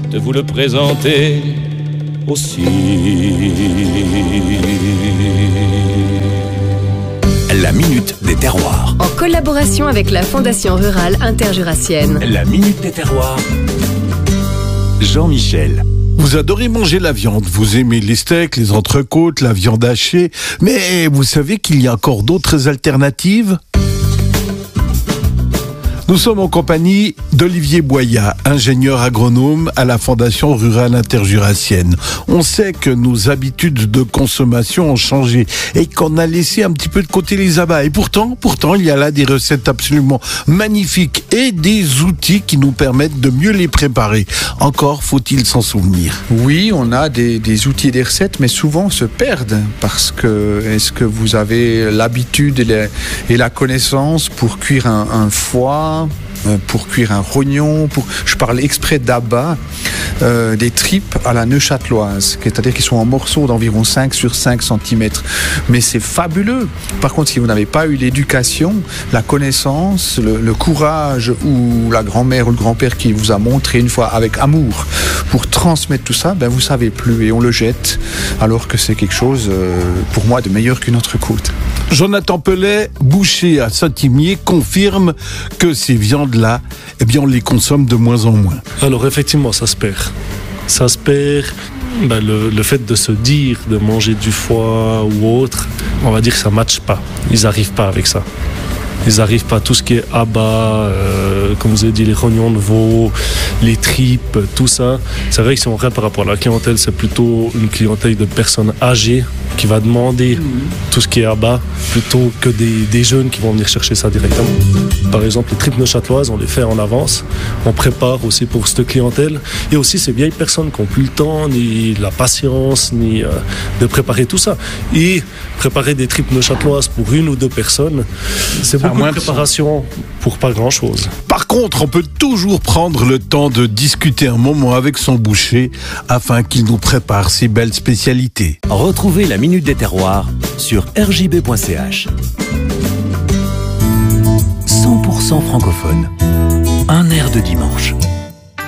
de vous le présenter aussi. La Minute des Terroirs. En collaboration avec la Fondation Rurale Interjurassienne. La Minute des Terroirs. Jean-Michel. Vous adorez manger la viande, vous aimez les steaks, les entrecôtes, la viande hachée, mais vous savez qu'il y a encore d'autres alternatives ? Nous sommes en compagnie d'Olivier Boyat, ingénieur agronome à la Fondation Rurale Interjurassienne. On sait que nos habitudes de consommation ont changé et qu'on a laissé un petit peu de côté les abats. Et pourtant, il y a là des recettes absolument magnifiques et des outils qui nous permettent de mieux les préparer. Encore faut-il s'en souvenir. Oui, on a des outils et des recettes, mais souvent se perdent parce que est-ce que vous avez l'habitude et la connaissance pour cuire un foie, pour cuire un rognon, je parle exprès d'abats, des tripes à la neuchâteloise, c'est-à-dire qu'ils sont en morceaux d'environ 5 sur 5 cm. Mais c'est fabuleux. Par contre, si vous n'avez pas eu l'éducation, la connaissance, le courage ou la grand-mère ou le grand-père qui vous a montré une fois avec amour pour transmettre tout ça, vous savez plus et on le jette alors que c'est quelque chose pour moi de meilleur qu'une entrecôte. Jonathan Pellet, boucher à Saint-Imier, confirme que ces viandes-là, on les consomme de moins en moins. Alors effectivement, ça se perd. Ça se perd. Le fait de se dire de manger du foie ou autre, on va dire que ça ne matche pas. Ils n'arrivent pas avec ça. Ils n'arrivent pas. Tout ce qui est abats, comme vous avez dit, les rognons de veau, les tripes, tout ça. C'est vrai que si on regarde par rapport à la clientèle, c'est plutôt une clientèle de personnes âgées qui va demander tout ce qui est abats plutôt que des jeunes qui vont venir chercher ça directement. Par exemple, les tripes neuchâteloises, on les fait en avance. On prépare aussi pour cette clientèle. Et aussi ces vieilles personnes qui n'ont plus le temps, ni la patience, ni de préparer tout ça. Et préparer des tripes neuchâteloises pour une ou deux personnes, c'est beaucoup de préparation pour pas grand-chose. Par contre, on peut toujours prendre le temps de discuter un moment avec son boucher afin qu'il nous prépare ses belles spécialités. Retrouvez la Minute des Terroirs sur rjb.ch. 100% francophone. Un air de dimanche.